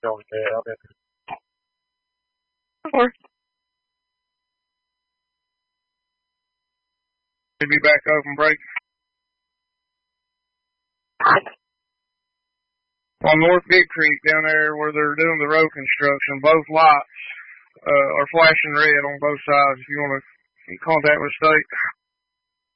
Be back open break. On North Big Creek down there where they're doing the road construction, both lights are flashing red on both sides. If you want to contact with the state.